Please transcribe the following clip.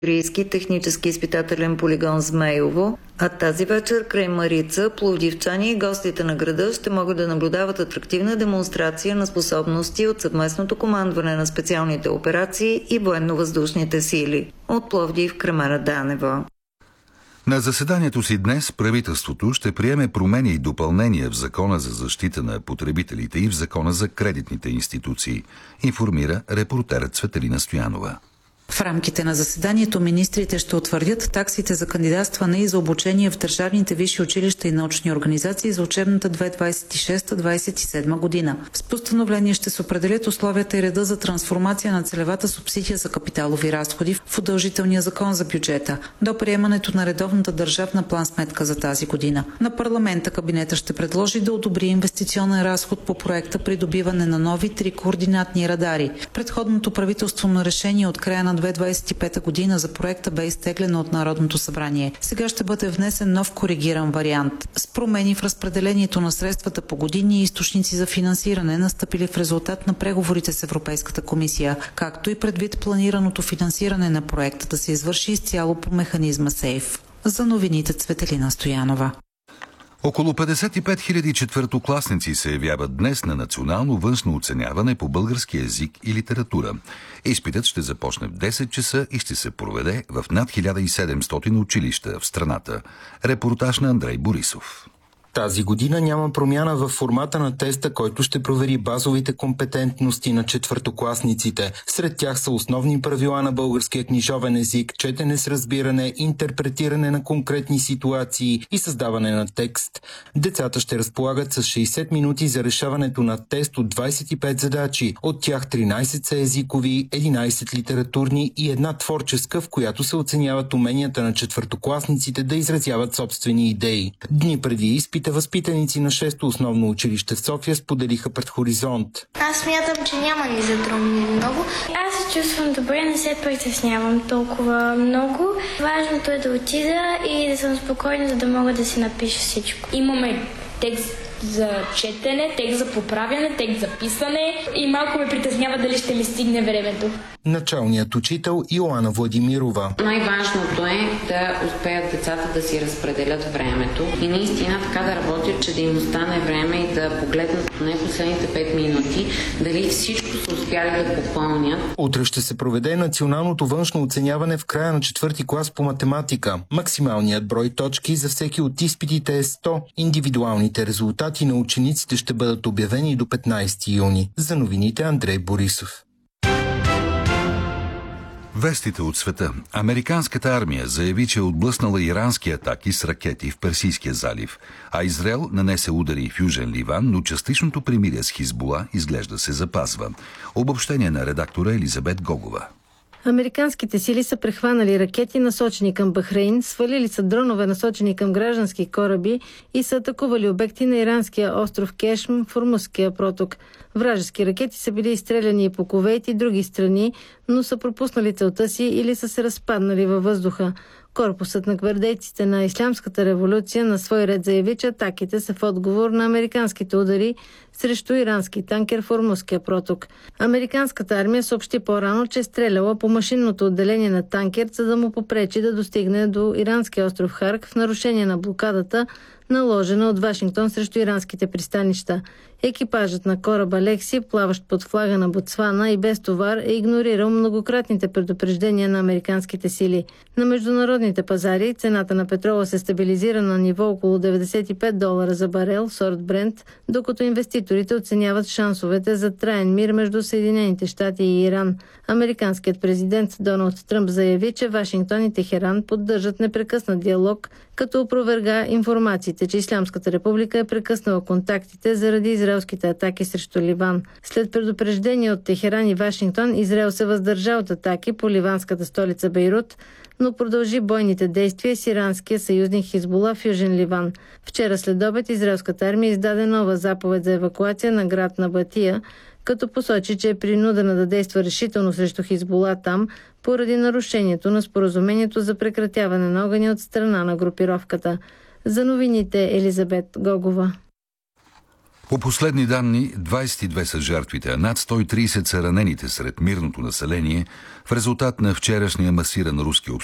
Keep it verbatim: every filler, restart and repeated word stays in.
Рийски технически изпитателен полигон Змейово, а тази вечер край Марица, пловдивчани и гостите на града ще могат да наблюдават атрактивна демонстрация на способности от съвместното командване на специалните операции и военно-въздушните сили. От Пловдив, Кремена Данева. На заседанието си днес правителството ще приеме промени и допълнения в Закона за защита на потребителите и в Закона за кредитните институции, информира репортерът Цветелина Стоянова. В рамките на заседанието министрите ще утвърдят таксите за кандидатстване и за обучение в държавните висши училища и научни организации за учебната две хиляди двадесет и шеста - двадесет и седма година. С постановление ще се определят условията и реда за трансформация на целевата субсидия за капиталови разходи в удължителния закон за бюджета до приемането на редовната държавна план-сметка за тази година. На парламента кабинета ще предложи да одобри инвестиционен разход по проекта придобиване на нови три координатни радари. Предходното правителствено решение от края на две хиляди двадесет и пета година за проекта бе изтеглено от Народното събрание. Сега ще бъде внесен нов коригиран вариант с промени в разпределението на средствата по години и източници за финансиране, настъпили в резултат на преговорите с Европейската комисия, както и предвид планираното финансиране на проекта да се извърши изцяло по механизма СЕЙФ. За новините Цветелина Стоянова. Около петдесет и пет хиляди четвъртокласници се явяват днес на национално външно оценяване по български език и литература. Изпитът ще започне в десет часа и ще се проведе в над хиляда и седемстотин училища в страната. Репортаж на Андрей Борисов. Тази година няма промяна в формата на теста, който ще провери базовите компетентности на четвъртокласниците. Сред тях са основни правила на българския книжовен език, четене с разбиране, интерпретиране на конкретни ситуации и създаване на текст. Децата ще разполагат с шейсет минути за решаването на тест от двадесет и пет задачи. От тях тринадесет са езикови, единадесет литературни и една творческа, в която се оценяват уменията на четвъртокласниците да изразяват собствени идеи. Дни преди изпит възпитаници на шесто основно училище в София споделиха пред Хоризонт. Аз смятам, че няма ни затруднени много. Аз се чувствам добре, не се притеснявам толкова много. Важното е да отида и да съм спокойна, за да мога да си напиша всичко. Имаме текст за четене, текст за поправяне, текст за писане и малко ме притеснява дали ще ми стигне времето. Началният учител Йоана Владимирова. Най-важното е да успеят децата да си разпределят времето и наистина така да работят, че да им остане време и да погледнат поне последните пет минути, дали всичко са успяли да попълнят. Утре ще се проведе националното външно оценяване в края на четвърти клас по математика. Максималният брой точки за всеки от изпитите е сто. Индивидуалните резултати на учениците ще бъдат обявени до петнадесети юни. За новините Андрей Борисов. Вестите от света. Американската армия заяви, че е отблъснала ирански атаки с ракети в Персийския залив, а Израел нанесе удари в Южен Ливан, но частичното примирие с Хизбула изглежда се запазва. Обобщение на редактора Елизабет Гогова. Американските сили са прехванали ракети, насочени към Бахрейн, свалили са дронове, насочени към граждански кораби и са атакували обекти на иранския остров Кешм в Ормузския проток. Вражески ракети са били изстреляни и по Кувейт и други страни, но са пропуснали целта си или са се разпаднали във въздуха. Корпусът на гвардейците на Ислямската революция на свой ред заяви, че атаките са в отговор на американските удари срещу ирански танкер в Ормузския проток. Американската армия съобщи по-рано, че е стреляла по машинното отделение на танкер, за да му попречи да достигне до иранския остров Харк в нарушение на блокадата, наложена от Вашингтон срещу иранските пристанища. Екипажът на кораба Лекси, плаващ под флага на Ботсвана и без товар, е игнорирал многократните предупреждения на американските сили. На международните пазари цената на петрола се стабилизира на ниво около деветдесет и пет долара за барел, сорт Брент, докато инвеститорите оценяват шансовете за траен мир между Съединените щати и Иран. Американският президент Доналд Тръмп заяви, че Вашингтон и Техеран поддържат непрекъснат диалог, като опроверга информациите, че Ислямската република е прекъснала контактите заради израелските атаки срещу Ливан. След предупреждение от Техеран и Вашингтон, Израел се въздържа от атаки по ливанската столица Бейрут, но продължи бойните действия с иранския съюзник Хизбула в Южен Ливан. Вчера след обед израелската армия издаде нова заповед за евакуация на град Набатия, като посочи, че е принудена да действа решително срещу Хизбула там, поради нарушението на споразумението за прекратяване на огъня от страна на групировката. За новините Елизабет Гогова. По последни данни, двадесет и две са жертвите, а над сто и тридесет са ранените сред мирното население в резултат на вчерашния масиран руски обстрел